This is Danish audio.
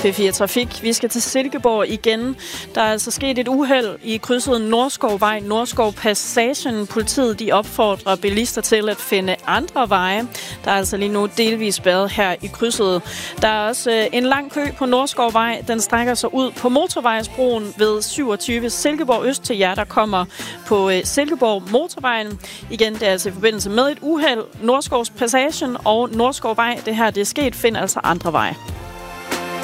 P4 Trafik. Vi skal til Silkeborg igen. Der er altså sket et uheld i krydset Nordskovvej, Nordskov Passagen. Politiet de opfordrer bilister til at finde andre veje. Der er altså lige nu delvis spærret her i krydset. Der er også en lang kø på Nordskovvej. Den strækker sig ud på motorvejsbroen ved 27 Silkeborg Øst til jer, der kommer på Silkeborg Motorvejen. Igen, det er altså i forbindelse med et uheld. Nordskovs Passagen og Nordskovvej. Det her, det er sket. Find altså andre veje.